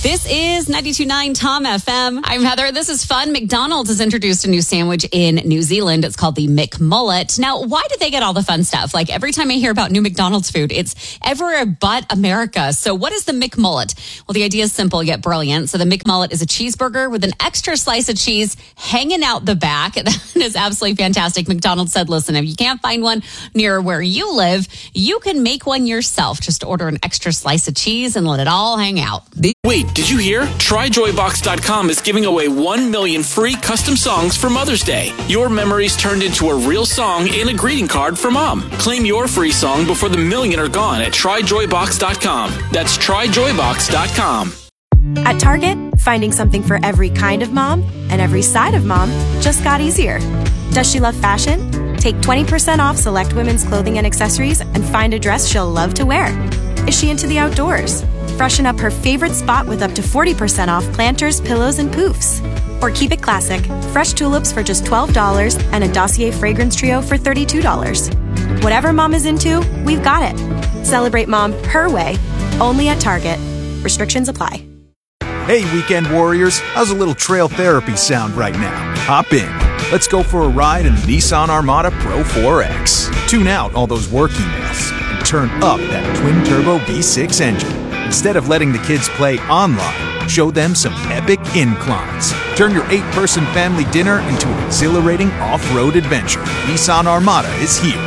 This is 92.9 Tom FM. I'm Heather. This is fun. McDonald's has introduced a new sandwich in New Zealand. It's called the McMullet. Now, why do they get all the fun stuff? Like every time I hear about new McDonald's food, it's everywhere but America. So what is the McMullet? Well, the idea is simple yet brilliant. So the McMullet is a cheeseburger with an extra slice of cheese hanging out the back. That is absolutely fantastic. McDonald's said, listen, if you can't find one near where you live, you can make one yourself. Just order an extra slice of cheese and let it all hang out. Wait, did you hear? TryJoyBox.com is giving away 1 million free custom songs for Mother's Day. Your memories turned into a real song and a greeting card for Mom. Claim your free song before the million are gone at TryJoyBox.com. That's TryJoyBox.com. At Target, finding something for every kind of mom and every side of mom just got easier. Does she love fashion? Take 20% off select women's clothing and accessories and find a dress she'll love to wear. Is she into the outdoors? Freshen up her favorite spot with up to 40% off planters, pillows, and poofs. Or keep it classic. Fresh tulips for just $12 and a Dossier fragrance trio for $32. Whatever mom is into, we've got it. Celebrate mom her way, only at Target. Restrictions apply. Hey, weekend warriors, how's a little trail therapy sound right now? Hop in. Let's go for a ride in the Nissan Armada Pro 4X. Tune out all those work emails and turn up that twin-turbo V6 engine. Instead of letting the kids play online, show them some epic inclines. Turn your 8-person family dinner into an exhilarating off-road adventure. Nissan Armada is here.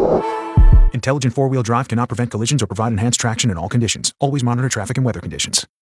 Intelligent four-wheel drive cannot prevent collisions or provide enhanced traction in all conditions. Always monitor traffic and weather conditions.